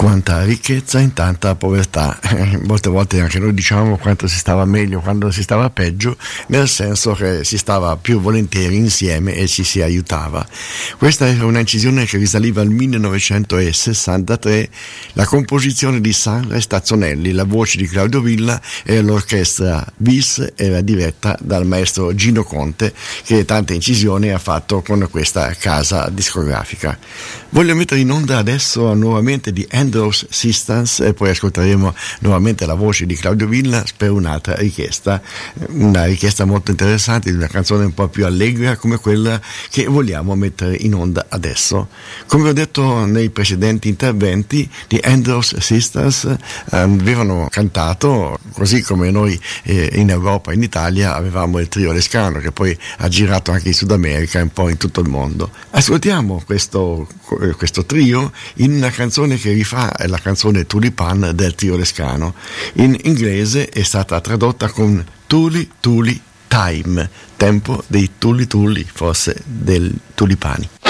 Quanta ricchezza in tanta povertà. Molte volte anche noi diciamo quanto si stava meglio, quando si stava peggio, nel senso che si stava più volentieri insieme e ci si aiutava. Questa era una incisione che risaliva al 1963, la composizione di Sandra Stazzonelli, la voce di Claudio Villa e l'orchestra bis era diretta dal maestro Gino Conte, che tante incisioni ha fatto con questa casa discografica. Voglio mettere in onda adesso nuovamente di Andrews Sisters e poi ascolteremo nuovamente la voce di Claudio Villa per un'altra richiesta, una richiesta molto interessante di una canzone un po' più allegra come quella che vogliamo mettere in onda adesso. Come ho detto nei precedenti interventi, di Andrews Sisters avevano cantato, così come noi in Europa e in Italia avevamo il trio Lescano, che poi ha girato anche in Sud America e un po' in tutto il mondo. Ascoltiamo questo trio in una canzone che rifà la canzone Tulipan del trio Lescano. In inglese è stata tradotta con Tuli Tuli Time, tempo dei tuli tuli, forse dei tulipani.